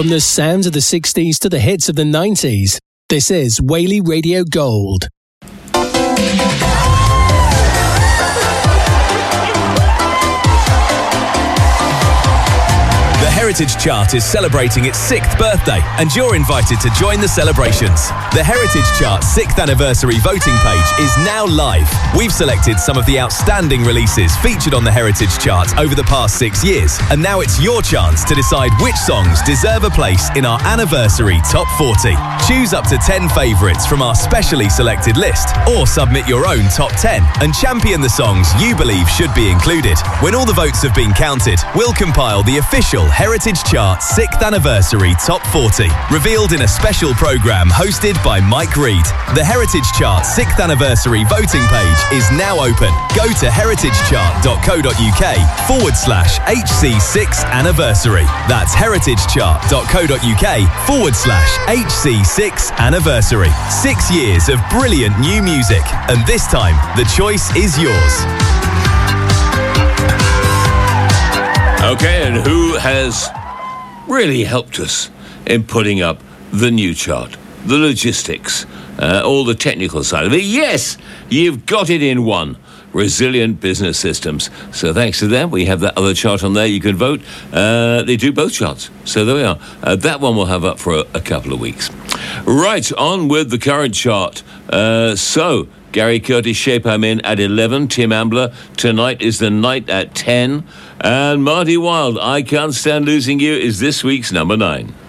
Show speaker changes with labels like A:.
A: From the sounds of the 60s to the hits of the 90s, this is Whaley Radio Gold.
B: The Heritage Chart is celebrating its 6th birthday, and you're invited to join the celebrations. The Heritage Chart 6th anniversary voting page is now live. We've selected some of the outstanding releases featured on the Heritage Chart over the past 6 years, and now it's your chance to decide which songs deserve a place in our anniversary Top 40. Choose up to 10 favourites from our specially selected list, or submit your own Top 10 and champion the songs you believe should be included. When all the votes have been counted, we'll compile the official Heritage Chart 6th Anniversary Top 40, revealed in a special programme hosted by Mike Reed. The Heritage Chart 6th Anniversary voting page is now open. Go to heritagechart.co.uk/HC6 Anniversary. That's heritagechart.co.uk/HC6 Anniversary. 6 years of brilliant new music, and this time the choice is yours.
C: Okay, and who has really helped us in putting up the new chart? The logistics, all the technical side of it. Yes, you've got it in one. Resilient Business Systems. So thanks to them, we have that other chart on there. You can vote. They do both charts. So there we are. That one we'll have up for a couple of weeks. Right, on with the current chart. So Gary Curtis, Shape I'm In at 11. Tim Ambler, Tonight is the Night at 10. And Marty Wilde, I Can't Stand Losing You is this week's number 9.